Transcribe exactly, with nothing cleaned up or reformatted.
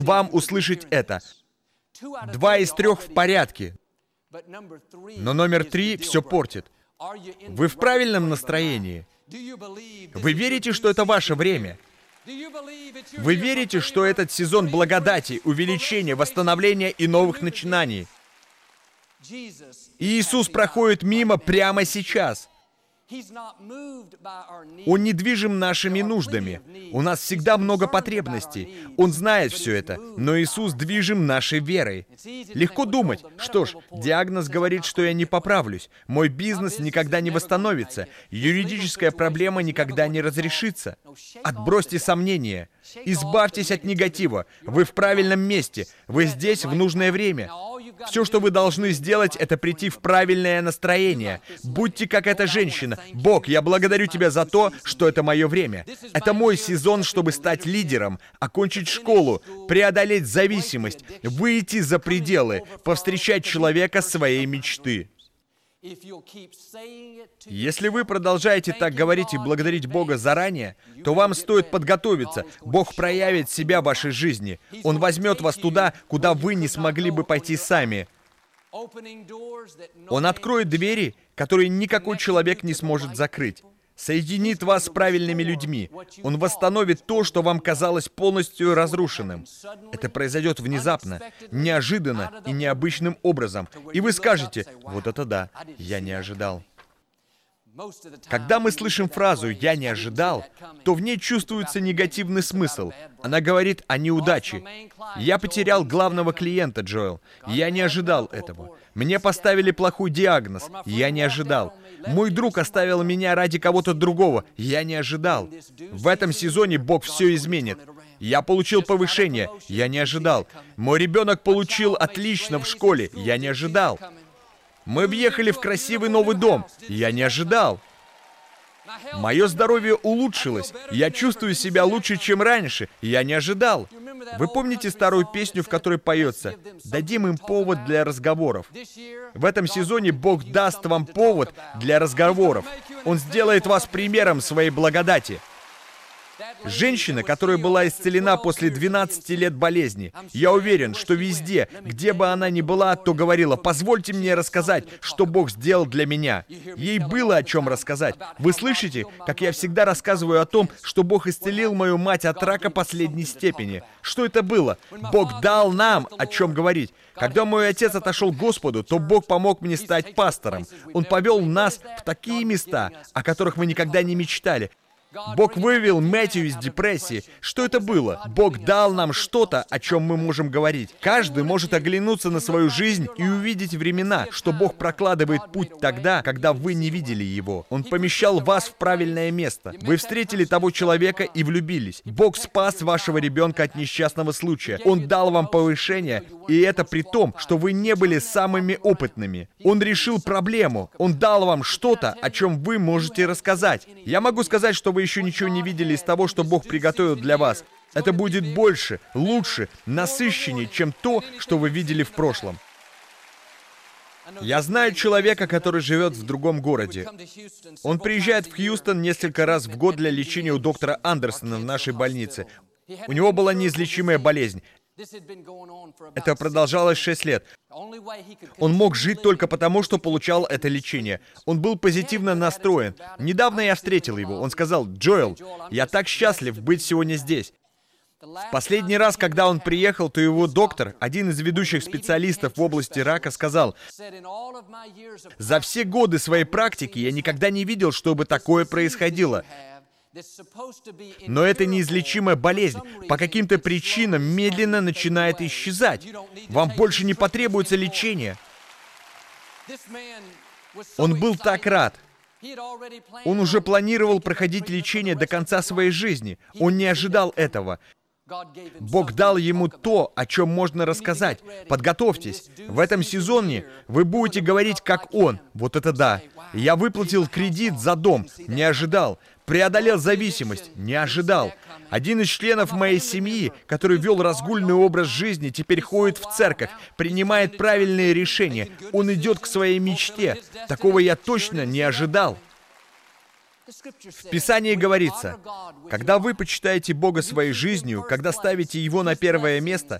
вам услышать это. Два из трех в порядке, но номер три все портит. Вы в правильном настроении? Вы верите, что это ваше время? Вы верите, что этот сезон благодати, увеличения, восстановления и новых начинаний? Иисус проходит мимо прямо сейчас. Он не движим нашими нуждами. У нас всегда много потребностей. Он знает все это, но Иисус движим нашей верой. Легко думать, что ж, диагноз говорит, что я не поправлюсь, мой бизнес никогда не восстановится, юридическая проблема никогда не разрешится. Отбросьте сомнения. Избавьтесь от негатива. Вы в правильном месте. Вы здесь в нужное время. Все, что вы должны сделать, это прийти в правильное настроение. Будьте как эта женщина. Бог, я благодарю Тебя за то, что это мое время. Это мой сезон, чтобы стать лидером, окончить школу, преодолеть зависимость, выйти за пределы, повстречать человека своей мечты. Если вы продолжаете так говорить и благодарить Бога заранее, то вам стоит подготовиться. Бог проявит себя в вашей жизни. Он возьмет вас туда, куда вы не смогли бы пойти сами. Он откроет двери, которые никакой человек не сможет закрыть. Соединит вас с правильными людьми. Он восстановит то, что вам казалось полностью разрушенным. Это произойдет внезапно, неожиданно и необычным образом. И вы скажете: «Вот это да, я не ожидал». Когда мы слышим фразу «я не ожидал», то в ней чувствуется негативный смысл. Она говорит о неудаче. «Я потерял главного клиента, Джоэл. Я не ожидал этого. Мне поставили плохой диагноз. Я не ожидал. Мой друг оставил меня ради кого-то другого. Я не ожидал. В этом сезоне Бог все изменит. Я получил повышение. Я не ожидал. Мой ребенок получил отлично в школе. Я не ожидал. Мы въехали в красивый новый дом. Я не ожидал. Мое здоровье улучшилось. Я чувствую себя лучше, чем раньше. Я не ожидал. Вы помните старую песню, в которой поется: «Дадим им повод для разговоров». В этом сезоне Бог даст вам повод для разговоров. Он сделает вас примером своей благодати. Женщина, которая была исцелена после двенадцати лет болезни, я уверен, что везде, где бы она ни была, то говорила: «Позвольте мне рассказать, что Бог сделал для меня». Ей было о чем рассказать. Вы слышите, как я всегда рассказываю о том, что Бог исцелил мою мать от рака последней степени. Что это было? Бог дал нам о чем говорить. Когда мой отец отошел к Господу, то Бог помог мне стать пастором. Он повел нас в такие места, о которых мы никогда не мечтали. Бог вывел Мэтью из депрессии. Что это было? Бог дал нам что-то, о чем мы можем говорить. Каждый может оглянуться на свою жизнь и увидеть времена, что Бог прокладывает путь тогда, когда вы не видели Его. Он помещал вас в правильное место. Вы встретили того человека и влюбились. Бог спас вашего ребенка от несчастного случая. Он дал вам повышение, и это при том, что вы не были самыми опытными. Он решил проблему. Он дал вам что-то, о чем вы можете рассказать. Я могу сказать, что вы еще ничего не видели из того, что Бог приготовил для вас. Это будет больше, лучше, насыщеннее, чем то, что вы видели в прошлом. Я знаю человека, который живет в другом городе. Он приезжает в Хьюстон несколько раз в год для лечения у доктора Андерсона в нашей больнице. У него была неизлечимая болезнь. Это продолжалось шесть лет. Он мог жить только потому, что получал это лечение. Он был позитивно настроен. Недавно я встретил его. Он сказал: «Джоэл, я так счастлив быть сегодня здесь». В последний раз, когда он приехал, то его доктор, один из ведущих специалистов в области рака, сказал: «За все годы своей практики я никогда не видел, чтобы такое происходило. Но эта неизлечимая болезнь по каким-то причинам медленно начинает исчезать. Вам больше не потребуется лечение». Он был так рад. Он уже планировал проходить лечение до конца своей жизни. Он не ожидал этого. Бог дал ему то, о чем можно рассказать. Подготовьтесь. В этом сезоне вы будете говорить, как он. Вот это да. Я выплатил кредит за дом. Не ожидал. Преодолел зависимость. Не ожидал. Один из членов моей семьи, который вел разгульный образ жизни, теперь ходит в церковь, принимает правильные решения. Он идет к своей мечте. Такого я точно не ожидал. В Писании говорится, когда вы почитаете Бога своей жизнью, когда ставите Его на первое место,